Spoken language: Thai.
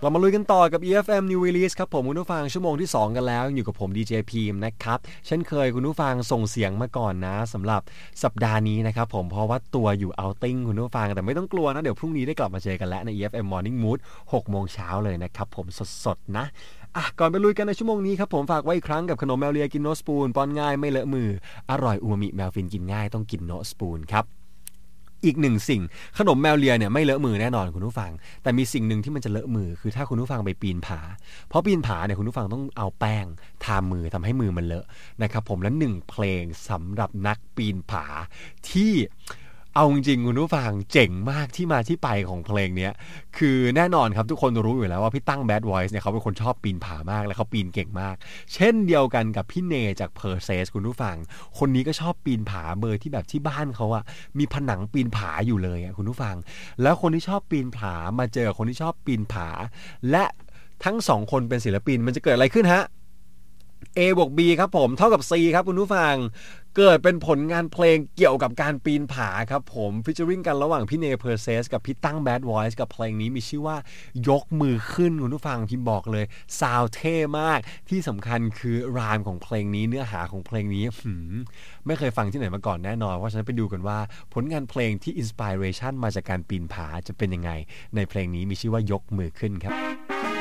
เรามาลุยกันต่อกับ EFM New Release ครับผมคุณผู้ฟังชั่วโมงที่2กันแล้วอยู่กับผม DJ พีมนะครับเช่นเคยคุณผู้ฟังส่งเสียงมาก่อนนะสำหรับสัปดาห์นี้นะครับผมเพราะว่าตัวอยู่เอาท์ติ้งคุณผู้ฟังแต่ไม่ต้องกลัวนะเดี๋ยวพรุ่งนี้ได้กลับมาเจอกันแล้วใน EFM Morning Mood 6 โมงเช้าเลยนะครับผมสดๆนะก่อนไปลุยกันในชั่วโมงนี้ครับผมฝากไว้อีกครั้งกับขนมแมวเลียกินโนสปูนป้อนง่ายไม่เลอะมืออร่อยอูมามิแมวฟินกินง่ายต้องกินโนสปูนครับอีกหนึ่งสิ่งขนมแมวเลียเนี่ยไม่เลอะมือแน่นอนคุณผู้ฟังแต่มีสิ่งหนึ่งที่มันจะเลอะมือคือถ้าคุณผู้ฟังไปปีนผาเพราะปีนผาเนี่ยคุณผู้ฟังต้องเอาแป้งทามือทำให้มือมันเลอะนะครับผมและ1เพลงสำหรับนักปีนผาที่เอาจริงๆคุณผู้ฟังเจ๋งมากที่มาที่ไปของเพลงนี้คือแน่นอนครับทุกคนรู้อยู่แล้วว่าพี่ตั้ง Bad Voice เนี่ยเขาเป็นคนชอบปีนผามากและเขาปีนเก่งมากเช่นเดียวกันกับพี่เนจาก Perses คุณผู้ฟังคนนี้ก็ชอบปีนผาเบอร์ที่แบบที่บ้านเขาอะมีผนังปีนผาอยู่เลยอะคุณผู้ฟังแล้วคนที่ชอบปีนผามาเจอคนที่ชอบปีนผาและทั้งสองคนเป็นศิลปินมันจะเกิดอะไรขึ้นฮะA บวก B ครับผมเท่ากับ C ครับคุณผู้ฟังเกิดเป็นผลงานเพลงเกี่ยวกับการปีนผาครับผมฟีเจอริ่งกันระหว่างพี่เนเพอร์เซสกับพี่ตั้ง Bad Voice กับเพลงนี้มีชื่อว่ายกมือขึ้นคุณผู้ฟังพิมพ์บอกเลยซาวเท่มากที่สำคัญคือรามของเพลงนี้เนื้อหาของเพลงนี้ไม่เคยฟังที่ไหนมาก่อนแน่นอนเพราะฉะนั้นไปดูกันว่าผลงานเพลงที่อินสปิเรชันมาจากการปีนผาจะเป็นยังไงในเพลงนี้มีชื่อว่ายกมือขึ้นครับ